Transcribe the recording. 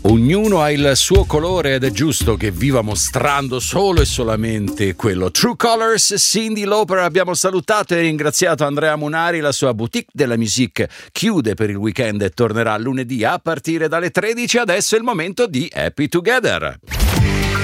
Ognuno ha il suo colore ed è giusto che viva mostrando solo e solamente quello. True Colors, Cyndi Lauper. Abbiamo salutato e ringraziato Andrea Munari. La sua boutique della musique chiude per il weekend e tornerà lunedì a partire dalle 13. Adesso è il momento di Happy Together.